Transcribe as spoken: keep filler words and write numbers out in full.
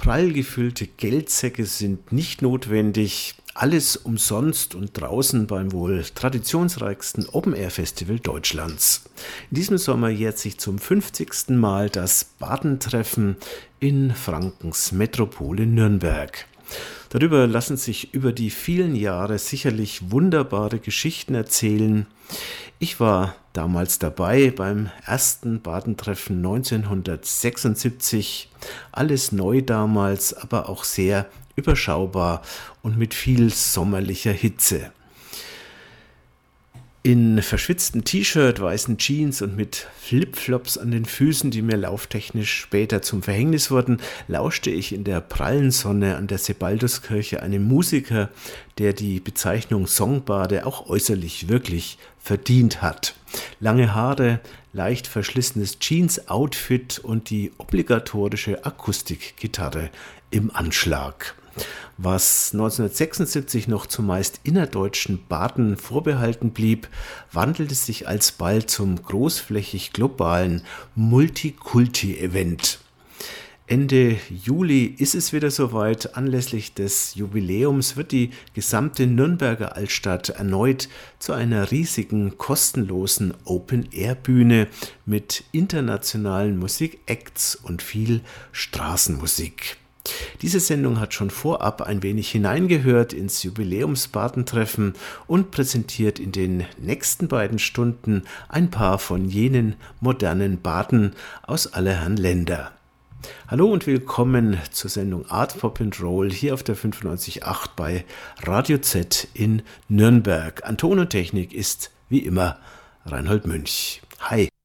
Prall gefüllte Geldsäcke sind nicht notwendig. Alles umsonst und draußen beim wohl traditionsreichsten Open-Air-Festival Deutschlands. In diesem Sommer jährt sich zum fünfzigsten Mal das Badentreffen in Frankens Metropole Nürnberg. Darüber lassen sich über die vielen Jahre sicherlich wunderbare Geschichten erzählen. Ich war damals dabei beim ersten Badentreffen neunzehnhundertsechsundsiebzig. Alles neu damals, aber auch sehr überschaubar und mit viel sommerlicher Hitze. In verschwitztem T-Shirt, weißen Jeans und mit Flipflops an den Füßen, die mir lauftechnisch später zum Verhängnis wurden, lauschte ich in der prallen Sonne an der Sebalduskirche einem Musiker, der die Bezeichnung Songbade auch äußerlich wirklich verdient hat. Lange Haare, leicht verschlissenes Jeans-Outfit und die obligatorische Akustikgitarre im Anschlag. Was neunzehnhundertsechsundsiebzig noch zumeist innerdeutschen Baden vorbehalten blieb, wandelte sich alsbald zum großflächig globalen Multikulti-Event. Ende Juli ist es wieder soweit. Anlässlich des Jubiläums wird die gesamte Nürnberger Altstadt erneut zu einer riesigen, kostenlosen Open-Air-Bühne mit internationalen Musikacts und viel Straßenmusik. Diese Sendung hat schon vorab ein wenig hineingehört ins Jubiläumsbadentreffen und präsentiert in den nächsten beiden Stunden ein paar von jenen modernen Baden aus aller Herren Länder. Hallo und willkommen zur Sendung Art Pop and Roll hier auf der fünfundneunzig Komma acht bei Radio Z in Nürnberg. An Ton und Technik ist wie immer Reinhold Münch. Hi!